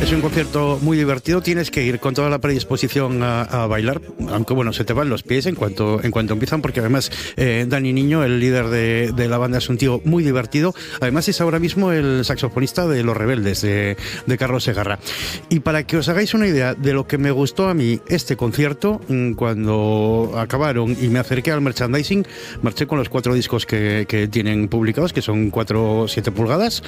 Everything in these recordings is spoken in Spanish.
Es un concierto muy divertido, tienes que ir con toda la predisposición a bailar, aunque bueno, se te van los pies en cuanto empiezan, porque además Dani Niño, el líder de la banda, es un tío muy divertido. Además es ahora mismo el saxofonista de Los Rebeldes, de Carlos Segarra. Y para que os hagáis una idea de lo que me gustó a mí este concierto, cuando acabaron y me acerqué al merchandising, marché con los 4 discos que tienen publicados, que son 7 pulgadas,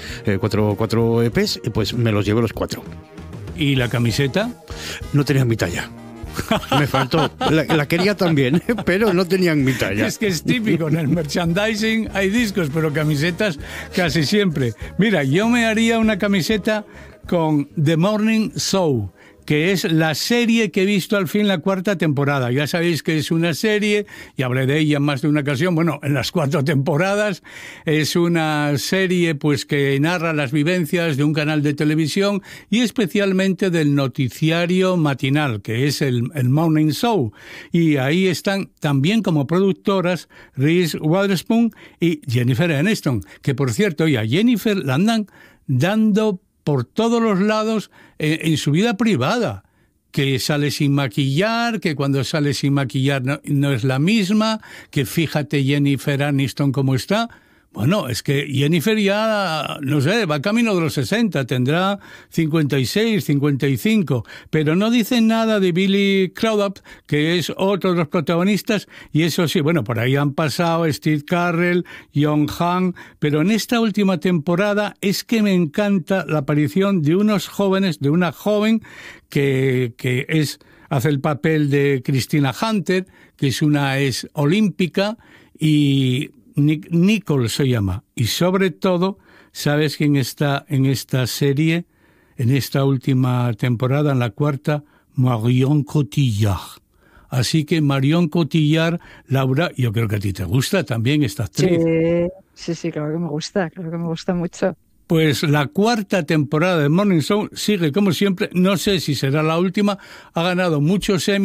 4 EPs, y pues me los llevé los 4. ¿Y la camiseta? No tenían mi talla. Me faltó. La quería también, pero no tenían mi talla. Es que es típico, en el merchandising hay discos, pero camisetas casi siempre. Mira, yo me haría una camiseta con The Morning Show, que es la serie que he visto al fin, la 4ª temporada. Ya sabéis que es una serie, y hablé de ella en más de una ocasión, bueno, en las 4 temporadas. Es una serie pues que narra las vivencias de un canal de televisión y especialmente del noticiario matinal, que es el Morning Show. Y ahí están también como productoras Reese Witherspoon y Jennifer Aniston, que por cierto, y a Jennifer la andan dando por todos los lados en su vida privada, que sale sin maquillar, que cuando sale sin maquillar no es la misma, que fíjate Jennifer Aniston cómo está. Bueno, es que Jennifer ya, no sé, va camino de los 60, tendrá 56, 55, pero no dicen nada de Billy Crudup, que es otro de los protagonistas, y eso sí, bueno, por ahí han pasado Steve Carell, Jon Hamm, pero en esta última temporada es que me encanta la aparición de unos jóvenes, de una joven que hace el papel de Christina Hunter, que es olímpica, y Nicole se llama. Y sobre todo, ¿sabes quién está en esta serie? En esta última temporada, en la 4ª, Marion Cotillard. Así que Marion Cotillard, Laura, yo creo que a ti te gusta también esta actriz. Sí, claro que me gusta mucho. Pues la 4ª temporada de Morning Show sigue como siempre, no sé si será la última, ha ganado muchos Emmy.